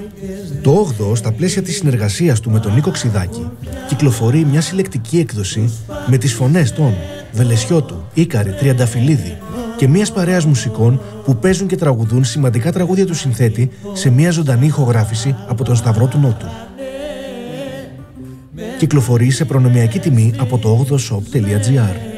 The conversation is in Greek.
Το 8ο, στα πλαίσια της συνεργασίας του με τον Νίκο Ξηδάκη, κυκλοφορεί μια συλλεκτική έκδοση με τις φωνές των Βελεσιώτου, Ίκαρη, Τριανταφυλλίδη και μιας παρέας μουσικών που παίζουν και τραγουδούν σημαντικά τραγούδια του συνθέτη σε μια ζωντανή ηχογράφηση από τον Σταυρό του Νότου. Κυκλοφορεί σε προνομιακή τιμή από το 8oshop.gr.